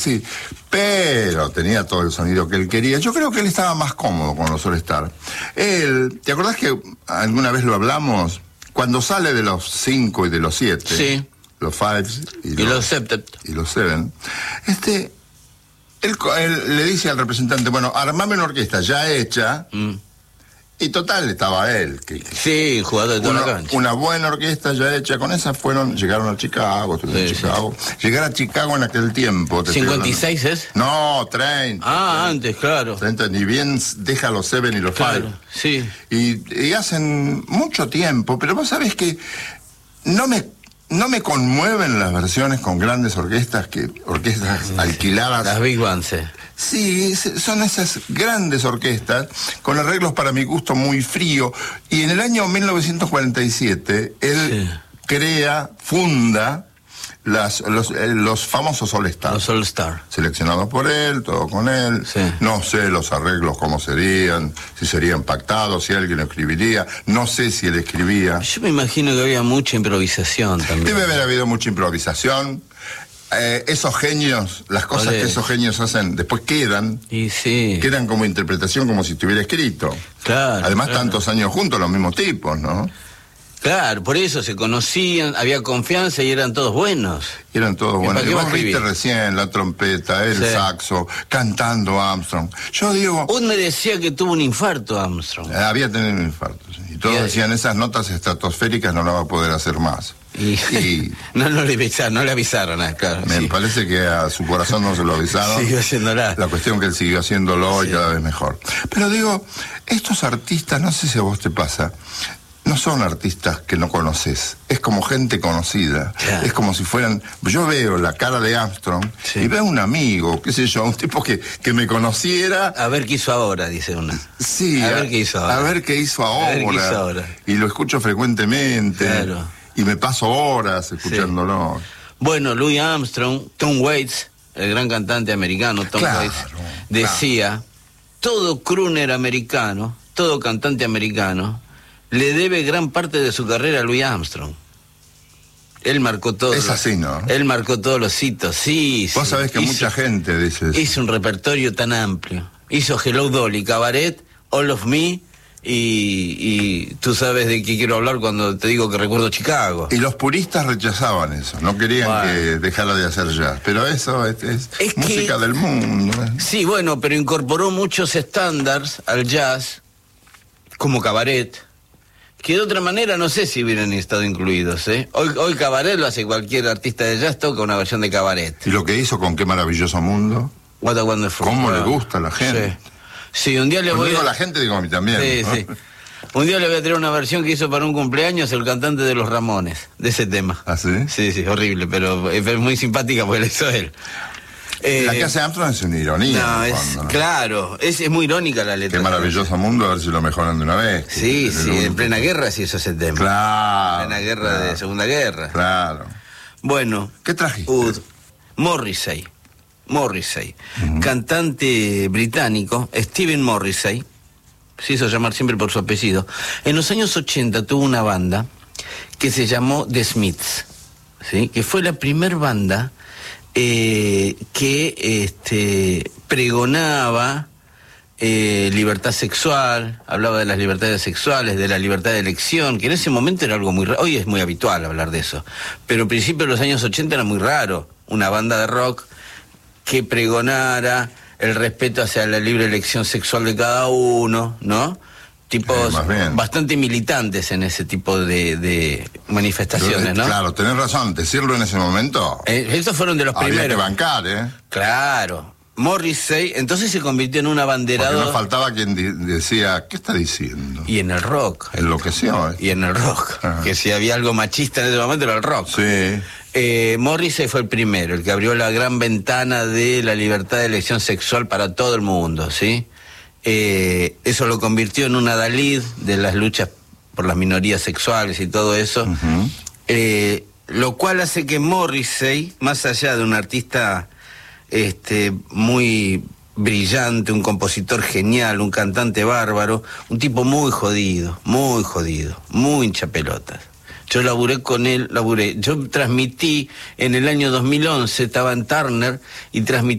Sí, pero tenía todo el sonido que él quería. Yo creo que él estaba más cómodo con los All Star. Él, ¿te acordás que alguna vez lo hablamos? Cuando sale de los 5 y de los 7, sí, los 5 y los 7 y los 7, él le dice al representante, bueno, armame una orquesta ya hecha. Y total, estaba él. Sí, jugador de toda la cancha. Una buena orquesta ya hecha, con esa llegaron a Chicago, estuvieron en Chicago. Llegar a Chicago en aquel tiempo. ¿56 es? No, 30. Ah, antes, claro. 30, ni bien deja los 7 y los 5. Claro, sí. Y hacen mucho tiempo, pero vos sabés que no me conmueven las versiones con grandes orquestas, orquestas alquiladas. Las Big Bands. Sí, son esas grandes orquestas, con arreglos para mi gusto muy frío. Y en el año 1947, él funda los famosos All Star. Los All Star. Seleccionados por él, todo con él. Sí. No sé los arreglos cómo serían, si serían pactados, si alguien lo escribiría. No sé si él escribía. Yo me imagino que había mucha improvisación también. Debe haber habido mucha improvisación. Esos genios, las cosas que esos genios hacen, después quedan. Y sí. Quedan como interpretación, como si estuviera escrito. Claro. Además, tantos años juntos, los mismos tipos, ¿no? Claro, por eso se conocían, había confianza y eran todos buenos. Eran todos buenos. Y vos viste escribir? recién la trompeta, el saxo, cantando Armstrong. Yo digo... Usted me decía que tuvo un infarto, Armstrong. Había tenido un infarto, sí. Y todos decían, esas notas estratosféricas no las va a poder hacer más. Y no le avisaron, claro. Me parece que a su corazón no se lo avisaron. Siguió haciéndolo. La cuestión que él siguió haciéndolo y cada vez mejor. Pero digo, estos artistas, no sé si a vos te pasa, no son artistas que no conoces, es como gente conocida, es como si fueran, yo veo la cara de Armstrong y veo un amigo, qué sé yo, un tipo que me conociera. A ver qué hizo ahora, dice una. Sí, a ver qué hizo ahora. A ver qué hizo ahora. Y lo escucho frecuentemente. Claro. Y me paso horas escuchándolo. Sí. Bueno, Louis Armstrong, Tom Waits, el gran cantante americano, Tom Waits, decía, todo crooner americano, todo cantante americano, le debe gran parte de su carrera a Louis Armstrong. Él marcó todo. Es así, ¿no? Él marcó todos los hitos, sí. Vos sabés que mucha gente dice eso. Hizo un repertorio tan amplio. Hizo Hello Dolly, Cabaret, All of Me, y tú sabes de qué quiero hablar cuando te digo que recuerdo Chicago. Y los puristas rechazaban eso, no querían que dejara de hacer jazz, pero eso es música del mundo. Sí, bueno, pero incorporó muchos estándares al jazz, como Cabaret, que de otra manera no sé si hubieran estado incluidos, ¿eh? Hoy Cabaret lo hace cualquier artista de jazz, toca una versión de Cabaret. Y lo que hizo con Qué Maravilloso Mundo. What a Wonderful World. ¿Cómo le gusta a la gente? Sí, un día le voy a la gente, digo a mí también. Sí, ¿no? sí. Un día le voy a traer una versión que hizo para un cumpleaños el cantante de Los Ramones, de ese tema. ¿Ah, sí? Sí, horrible, pero es muy simpática porque la hizo él. La que hace Armstrong es una ironía. ¿no? Claro, es muy irónica la letra. Qué Maravilloso Mundo, a ver si lo mejoran de una vez. Sí, en plena guerra sí hizo ese tema. Claro. En plena guerra de Segunda Guerra. Claro. Bueno. ¿Qué trajiste? Morrissey, cantante británico, Stephen Morrissey, se hizo llamar siempre por su apellido. En los años 80 tuvo una banda que se llamó The Smiths, ¿sí? Que fue la primer banda que pregonaba libertad sexual, hablaba de las libertades sexuales, de la libertad de elección, que en ese momento era algo muy raro. Hoy es muy habitual hablar de eso, pero a principios de los años 80 era muy raro una banda de rock que pregonara el respeto hacia la libre elección sexual de cada uno, ¿no? Tipos bastante militantes en ese tipo de manifestaciones, ¿no? Claro, tenés razón, decirlo en ese momento. Estos fueron de los primeros. Había que bancar, ¿eh? Claro. Morrissey entonces se convirtió en un abanderado. Porque no faltaba quien decía, ¿qué está diciendo? Y en el rock. Enloqueció, ¿eh? Y en el rock. Ajá. Que si había algo machista en ese momento era el rock. Sí. Morrissey fue el primero, el que abrió la gran ventana de la libertad de elección sexual para todo el mundo, ¿sí? Eso lo convirtió en un adalid de las luchas por las minorías sexuales y todo eso, lo cual hace que Morrissey, más allá de un artista muy brillante, un compositor genial, un cantante bárbaro, un tipo muy jodido, muy hinchapelotas. Yo laburé con él, yo transmití en el año 2011, estaba en Turner, y transmití